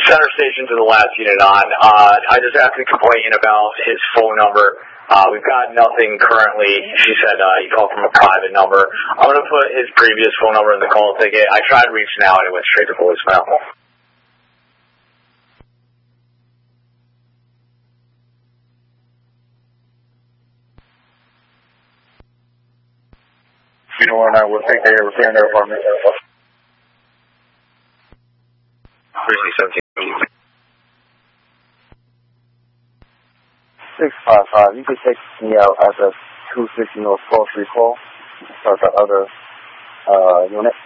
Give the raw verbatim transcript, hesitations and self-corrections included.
Center station to the last unit on. Uh, I just asked a complaint about his phone number. Uh, we've got nothing currently. She said uh, he called from a private number. I'm going to put his previous phone number in the call ticket. I tried reaching out and it went straight to voicemail. You know, and I will take care of repair there for me. Grizzly seventeen. six five five, you could take me out at the two sixty North four three four, start the other uh, unit.